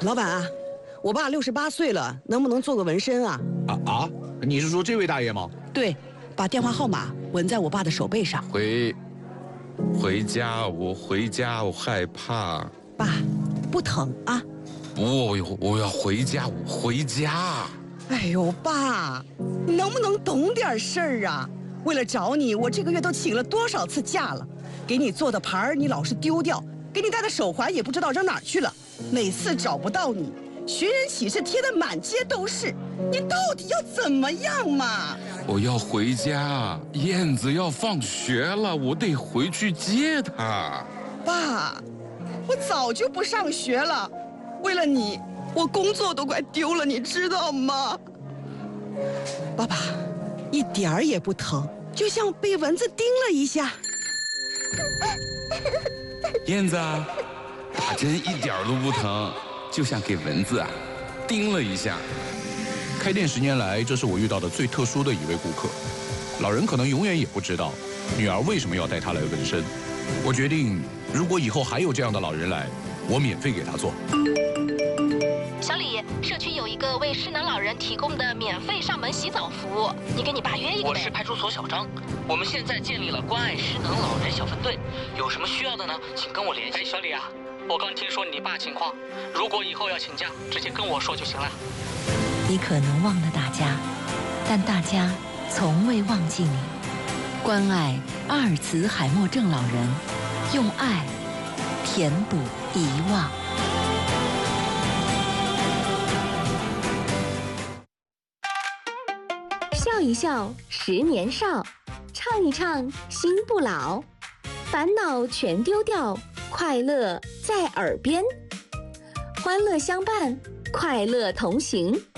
老板啊，我爸68岁了，能不能做个纹身啊？ 你是说这位大爷吗？ 对，把电话号码纹在我爸的手背上。 回家，我回家，我害怕。 爸，不疼啊？ 我要回家，我回家。 哎呦，爸，你能不能懂点事儿啊？为了找你，我这个月都请了多少次假了？给你做的牌儿你老是丢掉，给你戴的手环也不知道扔哪儿去了。每次找不到你，寻人启事贴得满街都是，你到底要怎么样嘛？ 我要回家，燕子要放学了，我得回去接她。 爸，我早就不上学了，为了你，我工作都快丢了，你知道吗？爸爸，一点儿也不疼，就像被蚊子叮了一下。 燕子啊，打针一点都不疼，就像给蚊子叮了一下。 开店10年来，这是我遇到的最特殊的一位顾客。老人可能永远也不知道，女儿为什么要带他来纹身。我决定，如果以后还有这样的老人来，我免费给他做。 小李，社区有一个为失能老人提供的免费上门洗澡服务，你给你爸约一个呗。 我是派出所小张，我们现在建立了关爱失能老人小分队，有什么需要的呢，请跟我联系。小李啊，我刚听说你爸情况，如果以后要请假，直接跟我说就行了。 你可能忘了大家，但大家从未忘记你。关爱阿尔茨海默症老人，用爱填补遗忘。 笑一笑10年少，唱一唱心不老，烦恼全丢掉，快乐在耳边，欢乐相伴，快乐同行。